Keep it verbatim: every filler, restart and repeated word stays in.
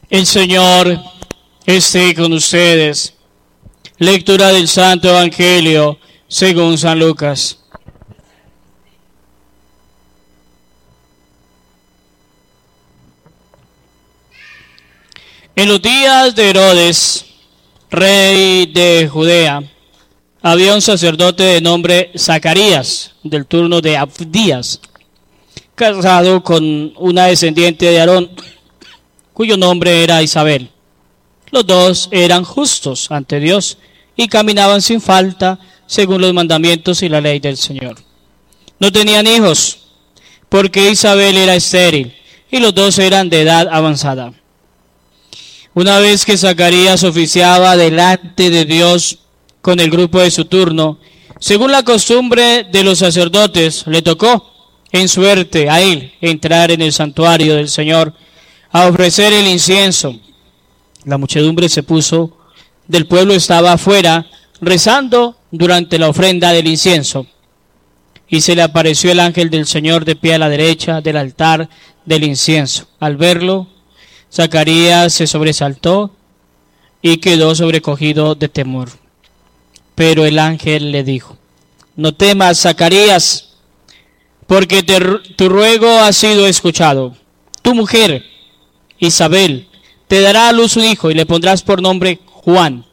El Señor esté con ustedes. Lectura del Santo Evangelio según San Lucas. En los días de Herodes, rey de Judea, había un sacerdote de nombre Zacarías, del turno de Abdías, casado con una descendiente de Aarón, cuyo nombre era Isabel. Los dos eran justos ante Dios y caminaban sin falta según los mandamientos y la ley del Señor. No tenían hijos, porque Isabel era estéril y los dos eran de edad avanzada. Una vez que Zacarías oficiaba delante de Dios con el grupo de su turno, según la costumbre de los sacerdotes, le tocó en suerte a él entrar en el santuario del Señor a ofrecer el incienso. La muchedumbre se puso del pueblo estaba afuera rezando durante la ofrenda del incienso. Y se le apareció el ángel del Señor de pie a la derecha del altar del incienso. Al verlo, Zacarías se sobresaltó y quedó sobrecogido de temor. Pero el ángel le dijo: no temas, Zacarías, porque te, tu ruego ha sido escuchado. Tu mujer, Isabel, te dará a luz un hijo y le pondrás por nombre Juan.